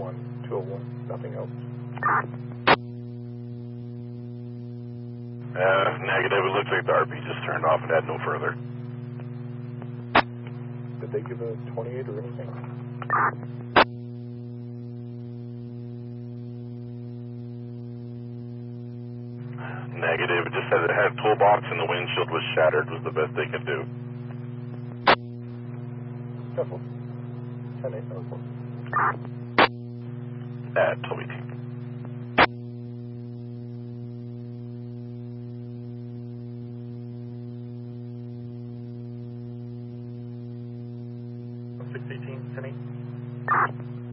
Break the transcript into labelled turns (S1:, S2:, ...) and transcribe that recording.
S1: 201, nothing else.
S2: Negative. It looks like the RP just turned off and had no further.
S1: Did they give a 28 or anything?
S2: Negative. It just said it had a toolbox and the windshield was shattered was the best they could do.
S1: Careful. 10-8,
S2: At Toby Team.
S1: $618, 10-8.